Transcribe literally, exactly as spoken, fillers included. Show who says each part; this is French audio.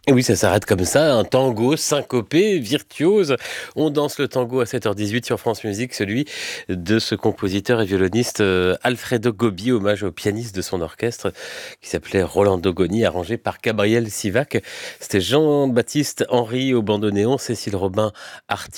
Speaker 1: Et oui, ça s'arrête comme ça, un tango syncopé, virtuose. On danse le tango à sept heures dix-huit sur France Musique, celui de ce compositeur et violoniste euh, Alfredo Gobbi, hommage au pianiste de son orchestre qui s'appelait Rolando Goni, arrangé par Gabriel Sivac. C'était Jean-Baptiste Henry au bandoneon, Cécile Robin